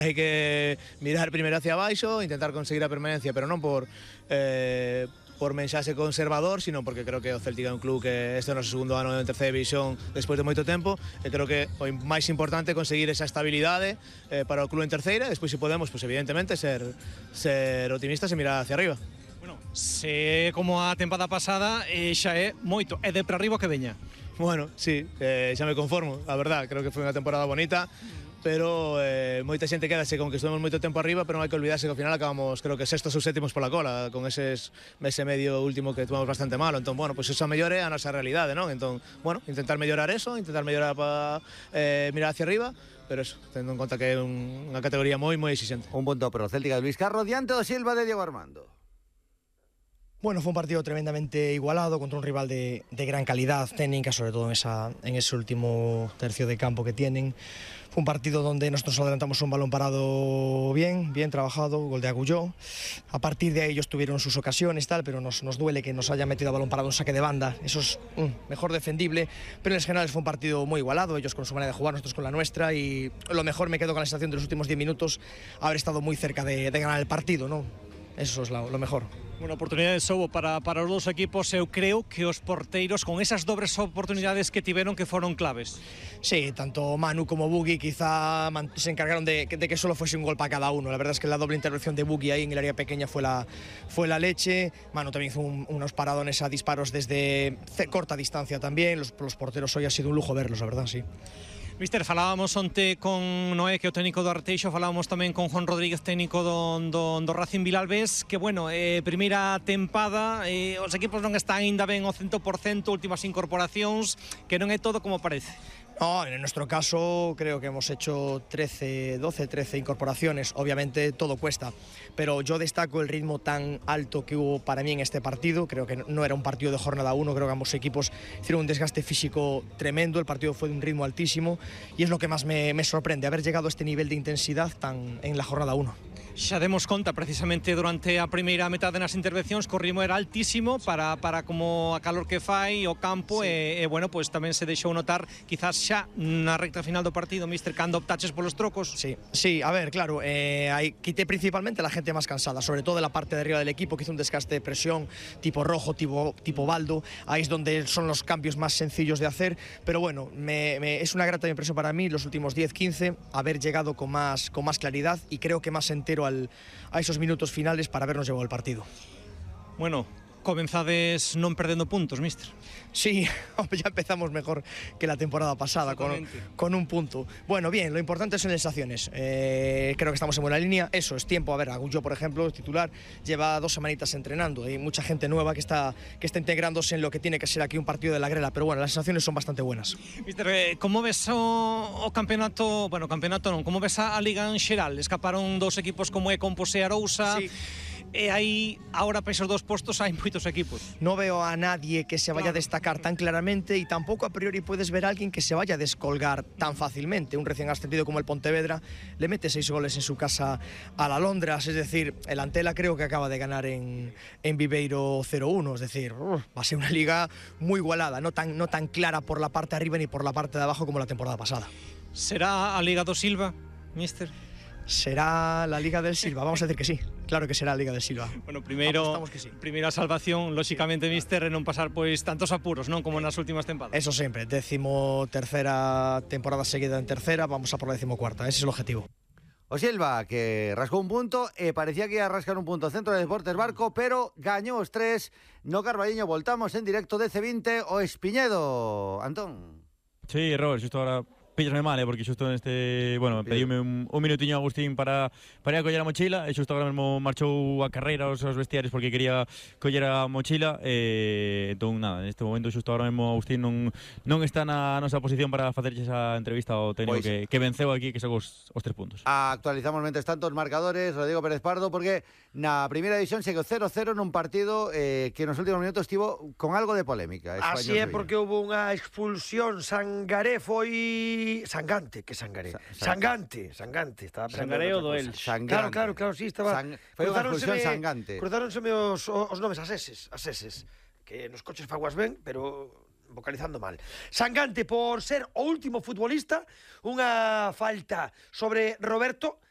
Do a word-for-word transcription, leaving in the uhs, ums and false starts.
Hai que mirar primeiro hacia abaixo, intentar conseguir a permanencia, pero non por eh, por mensaxe conservador, sino porque creo que o Celtic é un club que este é o noso segundo ano en terceira división despois de moito tempo, e creo que o máis importante é conseguir esa estabilidade eh, para o club en terceira, e despois se podemos, pues, evidentemente, ser, ser optimistas e mirar hacia arriba. Bueno, se como a tempada pasada, eh, xa é moito, é de para arriba que veña. Bueno, sí, eh, xa me conformo, a verdad, creo que foi unha temporada bonita, pero eh, moita xente quedase con que estuvemos moito tempo arriba, pero non hai que olvidarse que ao final acabamos, creo que sextos ou sétimos pola cola, con eses mes e medio último que tuvamos bastante malo. Entón, bueno, pois pues eso mellore a nosa realidade, non? Entón, bueno, intentar mellorar eso, intentar mellorar para eh, mirar hacia arriba, pero eso, tendo en conta que é un, unha categoría moi, moi exigente. Un punto pro Celtic de Luis Carro, diante do Silva de Diego Armando. Bueno, fue un partido tremendamente igualado contra un rival de, de gran calidad técnica, sobre todo en, esa, en ese último tercio de campo que tienen. Fue un partido donde nosotros adelantamos un balón parado bien, bien trabajado, gol de Agulló. A partir de ahí ellos tuvieron sus ocasiones, tal, pero nos, nos duele que nos hayan metido a balón parado un saque de banda. Eso es mm, mejor defendible, pero en general fue un partido muy igualado, ellos con su manera de jugar, nosotros con la nuestra, y lo mejor me quedo con la sensación de los últimos diez minutos haber estado muy cerca de, de ganar el partido, ¿no? Eso es lo, lo mejor. Bueno, oportunidades houbo para, para os dous equipos. Eu creo que os porteiros con esas dobres oportunidades que tiveron que foron claves. Sí, tanto Manu como Bugui quizá se encargaron de, de que solo fuese un gol para cada uno. La verdad es que la doble intervención de Bugui ahí en el área pequeña fue la, fue la leche. Manu también hizo un, unos paradones a disparos desde corta distancia también. Los, los porteros hoy ha sido un lujo verlos, la verdad, sí. Mister, falábamos onte con Noé, que é o técnico do Arteixo, falábamos tamén con Juan Rodríguez, técnico do, do, do Racing Vilalbés, que, bueno, eh, primeira tempada, eh, os equipos non están ainda ben ao cento por cento, últimas incorporacións, que non é todo como parece. No, en nuestro caso creo que hemos hecho trece, doce, trece incorporaciones. Obviamente todo cuesta, pero yo destaco el ritmo tan alto que hubo para mí en este partido. Creo que no era un partido de jornada uno, creo que ambos equipos hicieron un desgaste físico tremendo. El partido fue de un ritmo altísimo y es lo que más me, me sorprende, haber llegado a este nivel de intensidad tan en la jornada uno. Xa demos conta precisamente durante a primeira metade nas intervencións que o ritmo era altísimo para, para como a calor que fai o campo, sí. e, e bueno, pues tamén se deixou notar quizás xa na recta final do partido, mister, cando optaches polos trocos. Sí, sí, a ver, claro, eh, hay, quité principalmente a la gente más cansada, sobre todo de la parte de arriba del equipo, que hizo un desgaste de presión tipo Rojo, tipo, tipo Baldo. Ahí es donde son los cambios más sencillos de hacer, pero bueno, me, me, es una grata impresión para mí los últimos diez, quince, haber llegado con más, con más claridad y creo que más entero Al, a esos minutos finales para habernos llevado el partido. Bueno, comenzades non perdendo puntos, mister. Sí, ya empezamos mejor que la temporada pasada con, con un punto. Bueno, bien, lo importante son sensaciones. Eh, creo que estamos en buena línea. Eso es tiempo. A ver, Agulló, por ejemplo, el titular, lleva dos semanitas entrenando. Hay mucha gente nueva que está, que está integrándose en lo que tiene que ser aquí un partido de la grela. Pero bueno, las sensaciones son bastante buenas. Mister, eh, como ves o, o campeonato, bueno, campeonato non, como ves a, a Liga en xeral? Escaparon dos equipos como é Compos e Arousa. Sí. E aí, ahora para esos dos postos hai moitos equipos. No veo a nadie que se vaya a destacar tan claramente y tampoco a priori puedes ver a alguien que se vaya a descolgar tan fácilmente. Un recién ascendido como el Pontevedra le mete seis goles en su casa a la Londras, es decir, el Antela creo que acaba de ganar en, en Viveiro cero uno, es decir, uh, va a ser una liga muy igualada, no tan, no tan clara por la parte de arriba ni por la parte de abajo como la temporada pasada. Será a Liga do Silva, mister? Será la Liga del Silva, vamos a decir que sí. Claro que será a Liga del Silva. Bueno, primeiro, que sí. primeira salvación, lóxicamente, sí, mister, e non pasar pois tantos apuros, non como nas últimas tempadas. Eso sempre, décimo tercera temporada seguida en tercera, vamos a por la décimo cuarta, ese es el objetivo. O Silva, que rascó un punto, e parecía que ia rascar un punto Centro de Deportes Barco, pero gañou os tres no Carballiño. Voltamos en directo de C vinte o Espiñedo. Antón. Sí, Robert, xusto ahora píllame mal, eh, porque xusto neste, bueno, pedíume un, un minutiño a Agustín para, para ir a coller a mochila, e xusto agora mesmo marchou a carreira aos, aos vestiarios porque quería coller a mochila, e entón nada, neste momento xusto agora mesmo Agustín non, non está na nosa posición para facerche esa entrevista ao técnico pues, que, que venceu aquí, que son os, os tres puntos. Actualizamos mentres tanto os marcadores, Rodrigo Pérez Pardo, porque na primeira división segue o cero cero nun partido eh, que nos últimos minutos estivo con algo de polémica. Así é, porque houve unha expulsión. Sangaré foi Sangante, que Sangaré. Sa Sangante, Sangante, estaba Sangaré o do El. Claro, claro, claro, sí, estaba. Sang foi unha expulsión Sangante. Cruzáronseme os, os nomes as eses, as eses, que nos coches faguas ben, pero vocalizando mal. Sangante por ser o último futbolista, unha falta sobre Roberto,